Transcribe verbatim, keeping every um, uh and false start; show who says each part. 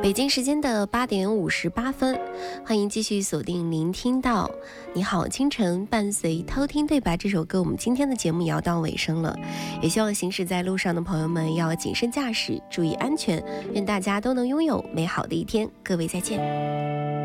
Speaker 1: 北京时间的八点五十八分，欢迎继续锁定聆听到你好清晨，伴随偷听对白这首歌，我们今天的节目也要到尾声了，也希望行驶在路上的朋友们要谨慎驾驶，注意安全，愿大家都能拥有美好的一天，各位再见。